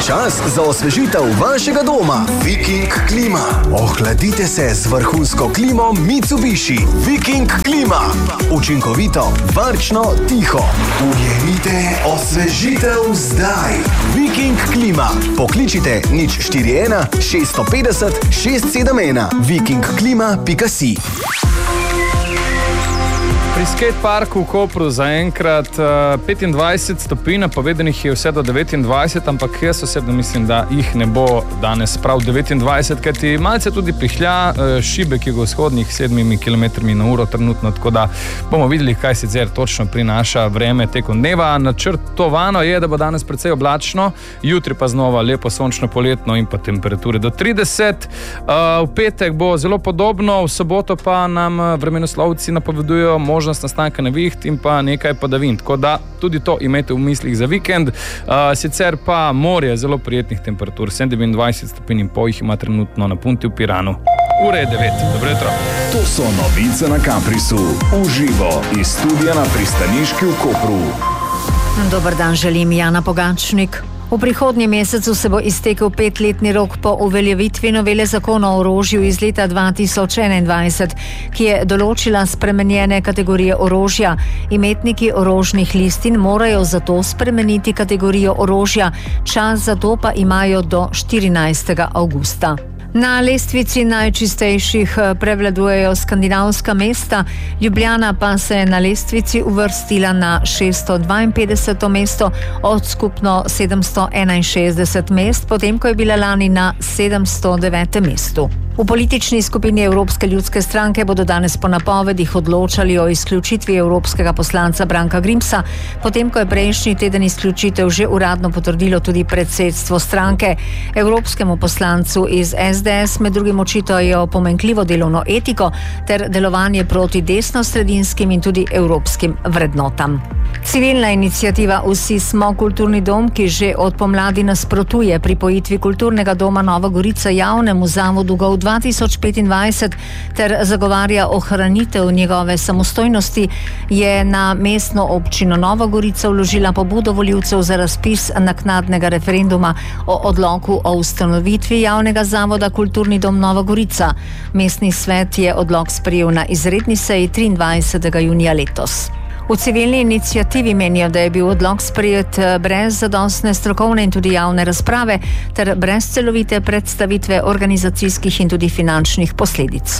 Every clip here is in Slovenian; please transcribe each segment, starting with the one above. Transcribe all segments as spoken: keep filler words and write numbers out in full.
čas za osvežitev vašega doma. Viking klima. Ohladite se z vrhunsko klimo Mitsubishi. Viking klima. Učinkovito, varčno, tiho. Ujemite osvežitev zdaj. Viking klima. Pokličite nič štiri ena šest pet nula šest sedem ena. viking klima pika si. Pri skateparku v Kopru zaenkrat uh, petindvajset stopinj, povedanih je vse do devetindvajset, ampak jaz osebno mislim, da jih ne bo danes prav devetindvajset, kajti malce tudi prihlja, uh, šibek jugovzhodnih sedmimi kilometrimi na uro trenutno, tako da bomo videli, kaj sicer točno prinaša vreme tekom dneva. Načrtovano je, da bo danes precej oblačno, jutri pa znova lepo sončno poletno in pa temperature do trideset. Uh, v petek bo zelo podobno, v soboto pa nam vremenoslovci napovedujejo možnost nastanka neviht in pa nekaj padavin, tako da tudi to imejte v mislih za vikend. Uh, sicer pa morje zelo prijetnih temperatur, sedemindvajset stopinj in pol jih ima trenutno na Punti v Piranu. Ura je devet. Dobro jutro. To so novice na Caprisu. Uživo iz studia na Pristaniški v Kopru. Dober dan, želim Jana Pogačnik. V prihodnjem mesecu se bo iztekel petletni rok po uveljavitvi novele zakona o orožju iz leta dva tisoč enaindvajset, ki je določila spremenjene kategorije orožja. Imetniki orožnih listin morajo zato spremeniti kategorijo orožja, čas za to pa imajo do štirinajstega avgusta. Na lestvici najčistejših prevladujejo skandinavska mesta, Ljubljana pa se je na lestvici uvrstila na šeststo dvainpetdeseto mesto od skupno sedemsto enainšestdeset mest, potem ko je bila lani na sedemsto devetem mestu. V politični skupini Evropske ljudske stranke bodo danes po napovedih odločali o izključitvi evropskega poslanca Branka Grimsa, potem ko je prejšnji teden izključitev že uradno potrdilo tudi predsedstvo stranke. Evropskemu poslancu iz es de es med drugim očitajo pomanjkljivo delovno etiko ter delovanje proti desnosredinskim in tudi evropskim vrednotam. Civilna iniciativa Vsi smo kulturni dom, ki že od pomladi nasprotuje pripojitvi kulturnega doma Nova Gorica javnemu zavodu Gov dva tisoč petindvajset ter zagovarja ohranitev njegove samostojnosti, je na mestno občino Nova Gorica vložila pobudo volivcev za razpis naknadnega referenduma o odloku o ustanovitvi javnega zavoda Kulturni dom Nova Gorica. Mestni svet je odlok sprejel na izredni seji triindvajsetega junija letos. V civilni iniciativi menijo, da je bil odlok sprejet brez zadostne strokovne in tudi javne razprave ter brez celovite predstavitve organizacijskih in tudi finančnih posledic.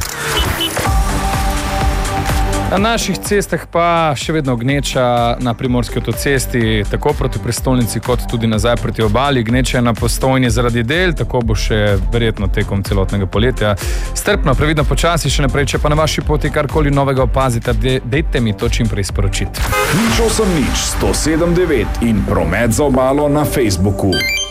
Na naših cestah pa še vedno gneča na Primorski avtocesti, tako proti prestolnici kot tudi nazaj proti obali. Gneča je na Postojni zaradi del, tako bo še verjetno tekom celotnega poletja. Strpno, previdno, počasi še naprej, če pa na vaši poti karkoli novega opazite, de, dejte mi to čim prej sporočiti. Nič osem nič, sto sedem devet in promet za obalo na Facebooku.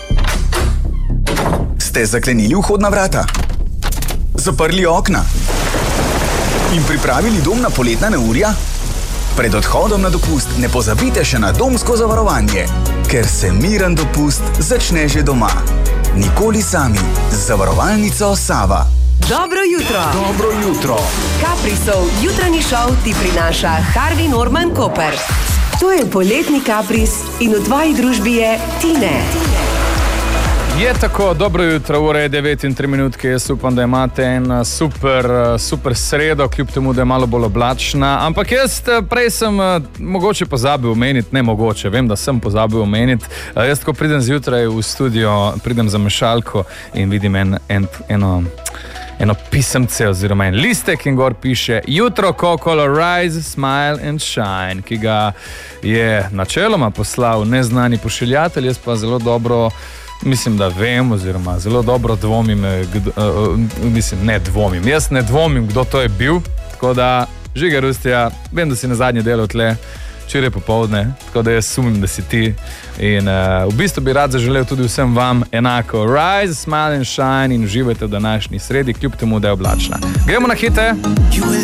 Ste zaklenili vhodna vrata? Zaprli okna? In pripravili dom na poletna neurja? Pred odhodom na dopust ne pozabite še na domsko zavarovanje, ker se miren dopust začne že doma. Nikoli sami. Z zavarovalnico Sava. Dobro jutro. Dobro jutro. Caprisov jutranji šov ti prinaša Harvey Norman Koper. To je poletni Capris in v tvoji družbi je Tine. Je tako, dobro jutro, ura je devet in tri minutke, jaz upam, da imate en super, super sredo, kljub temu, da je malo bolj oblačna, ampak jaz prej sem mogoče pozabil omeniti, ne mogoče, vem, da sem pozabil omeniti, jaz tako pridem zjutraj v studio, pridem za mešalko in vidim en, en, eno, eno pisemce oziroma en listek in gor piše Jutro, Kokolo, rise, smile and shine, ki ga je načeloma poslal neznani pošiljatelj, jaz pa zelo dobro mislim, da vem, oziroma zelo dobro dvomim, kdo, uh, mislim, ne dvomim, jaz ne dvomim, kdo to je bil, tako da, Žiga Rustja, vem, da si na zadnje delo tle, včeraj popoldne, tako da jaz sumim, da si ti in uh, v bistvu bi rad zaželel tudi vsem vam enako. Rise, smile and shine in uživajte v današnji sredi, kljub temu, da je oblačna. Gremo na hite.